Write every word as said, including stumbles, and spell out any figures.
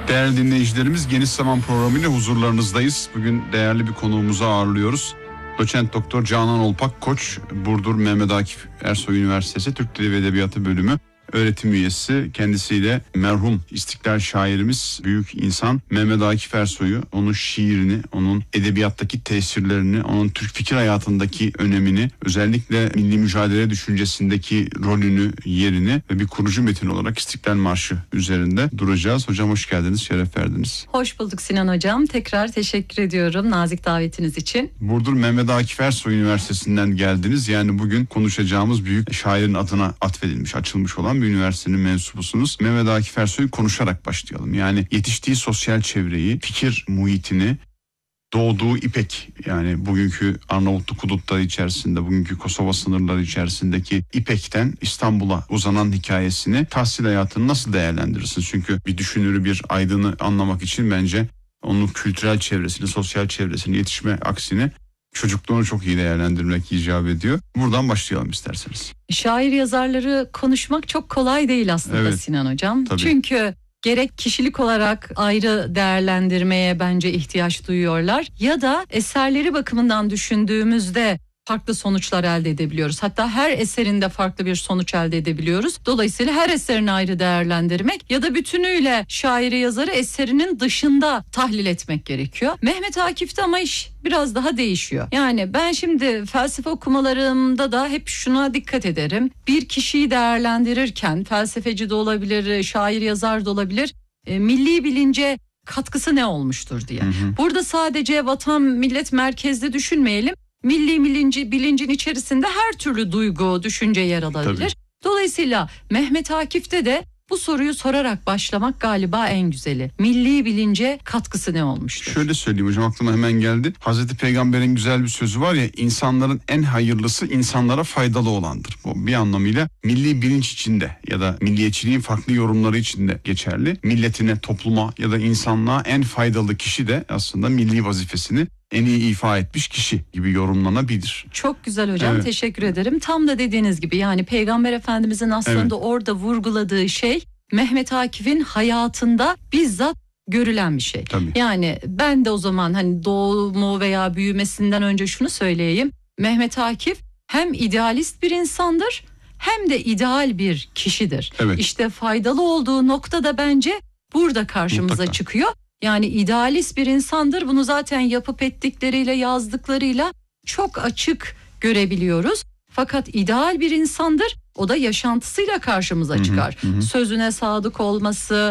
Değerli dinleyicilerimiz, Geniş Zaman programıyla huzurlarınızdayız. Bugün değerli bir konuğumuzu ağırlıyoruz. Doçent Doktor Canan Olpak Koç, Burdur Mehmet Akif Ersoy Üniversitesi Türk Dili ve Edebiyatı Bölümü öğretim üyesi. Kendisiyle merhum İstiklal şairimiz, büyük insan Mehmet Akif Ersoy'u, onun şiirini, onun edebiyattaki tesirlerini, onun Türk fikir hayatındaki önemini, özellikle milli mücadele düşüncesindeki rolünü, yerini ve bir kurucu metin olarak İstiklal Marşı üzerinde duracağız. Hocam hoş geldiniz, şeref verdiniz. Hoş bulduk Sinan Hocam. Tekrar teşekkür ediyorum nazik davetiniz için. Burdur Mehmet Akif Ersoy Üniversitesi'nden geldiniz. Yani bugün konuşacağımız büyük şairin adına atfedilmiş, açılmış olan bir üniversitenin mensubusunuz. Mehmet Akif Ersoy'u konuşarak başlayalım. Yani yetiştiği sosyal çevreyi, fikir muhitini, doğduğu İpek, yani bugünkü Arnavutluk hudutları içerisinde, bugünkü Kosova sınırları içerisindeki İpek'ten İstanbul'a uzanan hikayesini, tahsil hayatını nasıl değerlendirirsin? Çünkü bir düşünürü, bir aydını anlamak için bence onun kültürel çevresini, sosyal çevresini, yetişme aksini çocukluğunu çok iyi değerlendirmek icap ediyor. Buradan başlayalım isterseniz. Şair yazarları konuşmak çok kolay değil aslında, evet, Sinan Hocam. Tabii. Çünkü gerek kişilik olarak ayrı değerlendirmeye bence ihtiyaç duyuyorlar ya da eserleri bakımından düşündüğümüzde farklı sonuçlar elde edebiliyoruz. Hatta her eserinde farklı bir sonuç elde edebiliyoruz. Dolayısıyla her eserini ayrı değerlendirmek ya da bütünüyle şairi yazarı eserinin dışında tahlil etmek gerekiyor. Mehmet Akif'te ama iş biraz daha değişiyor. Yani ben şimdi felsefe okumalarımda da hep şuna dikkat ederim. Bir kişiyi değerlendirirken felsefeci de olabilir, şair yazar da olabilir, e, milli bilince katkısı ne olmuştur diye. Hı hı. Burada sadece vatan millet merkezde düşünmeyelim. Milli bilinci, bilincin içerisinde her türlü duygu, düşünce yer alabilir. Tabii. Dolayısıyla Mehmet Akif'te de bu soruyu sorarak başlamak galiba en güzeli. Milli bilince katkısı ne olmuştur? Şöyle söyleyeyim hocam, aklıma hemen geldi. Hazreti Peygamber'in güzel bir sözü var ya, insanların en hayırlısı insanlara faydalı olandır. Bu bir anlamıyla milli bilinç içinde ya da milliyetçiliğin farklı yorumları içinde geçerli. Milletine, topluma ya da insanlığa en faydalı kişi de aslında milli vazifesini en iyi ifa etmiş kişi gibi yorumlanabilir. Çok güzel hocam, evet. Teşekkür ederim. Tam da dediğiniz gibi, yani Peygamber Efendimizin aslında evet. orada vurguladığı şey Mehmet Akif'in hayatında bizzat görülen bir şey. Tabii. Yani ben de o zaman hani doğumu veya büyümesinden önce şunu söyleyeyim. Mehmet Akif hem idealist bir insandır hem de ideal bir kişidir. Evet. İşte faydalı olduğu noktada bence burada karşımıza Mutlaka. çıkıyor. Yani idealist bir insandır. Bunu zaten yapıp ettikleriyle, yazdıklarıyla çok açık görebiliyoruz. Fakat ideal bir insandır. O da yaşantısıyla karşımıza çıkar. Hı hı hı. Sözüne sadık olması,